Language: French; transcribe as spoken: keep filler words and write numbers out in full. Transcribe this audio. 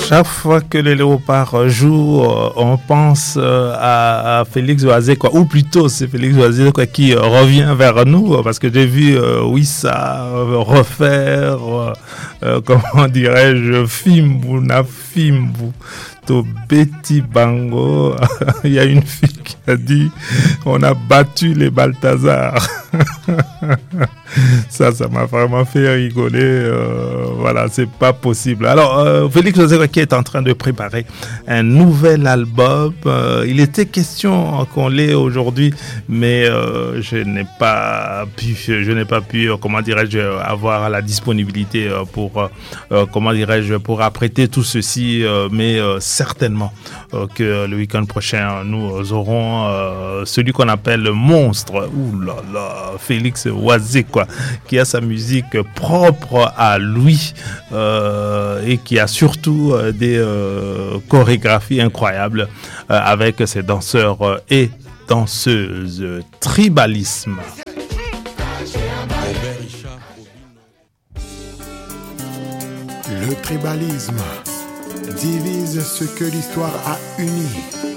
chaque fois que le léopard joue, on pense à, à Félix Oisé, quoi. Ou plutôt, c'est Félix Oisé, quoi, qui revient vers nous, parce que j'ai vu euh, Wissa refaire, euh, comment dirais-je, Fimbu, na Fimbu, to Betty Bango. Il y a une fille qui a dit, on a battu les Balthazar. Ça, ça m'a vraiment fait rigoler. Euh, voilà, c'est pas possible. Alors, euh, Félix Oisé qui est en train de préparer un nouvel album. Euh, il était question qu'on l'ait aujourd'hui, mais euh, je n'ai pas pu, je n'ai pas pu, comment dirais-je, avoir la disponibilité pour, euh, comment dirais-je, pour apprêter tout ceci. Euh, mais euh, certainement euh, que le week-end prochain, nous aurons euh, celui qu'on appelle le monstre. Ouh là là, Félix Oisé, quoi, qui a sa musique propre à lui euh, et qui a surtout euh, des euh, chorégraphies incroyables euh, avec ses danseurs euh, et danseuses. Tribalisme. Le tribalisme divise ce que l'histoire a uni.